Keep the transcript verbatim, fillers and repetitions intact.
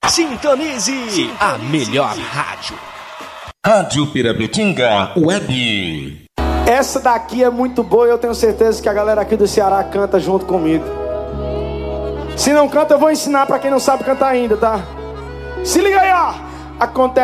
Sintonize a melhor rádio. Rádio Pirapetinga Web. Essa daqui é muito boa e eu tenho certeza que a galera aqui do Ceará canta junto comigo. Se não canta, eu vou ensinar pra quem não sabe cantar ainda, tá? Se liga aí, ó. Acontece